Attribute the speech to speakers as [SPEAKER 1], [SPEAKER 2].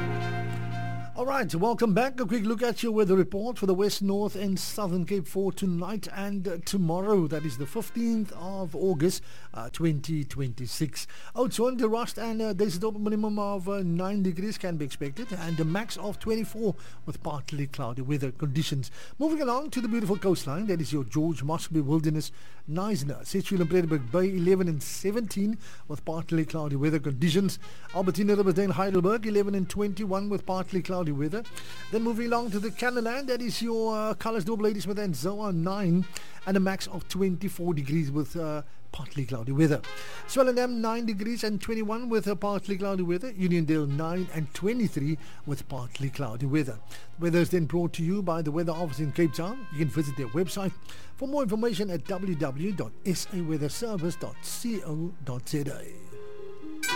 [SPEAKER 1] All right, welcome back. A quick look at your weather report for the West, North and Southern Cape for tonight and tomorrow. That is the 15th of August, 2026. Oudtshoorn, De Rust and Duisendorp, minimum of 9 degrees can be expected and a max of 24 with partly cloudy weather conditions. Moving along to the beautiful coastline, that is your George Mossby Wilderness, Knysna, Situate and Plettenberg Bay, 11 and 17 with partly cloudy weather conditions. Albertina, Riversdale, Heidelberg, 11 and 21 with partly cloudy weather. Then moving along to the Canada, that is your Calisdorp, Ladysmith and Zoa, 9 and a max of 24 degrees with partly cloudy weather. Swellendam 9 degrees and 21 with partly cloudy weather. Uniondale 9 and 23 with partly cloudy weather. The weather is then brought to you by the Weather Office in Cape Town. You can visit their website for more information at www.saweatherservice.co.za.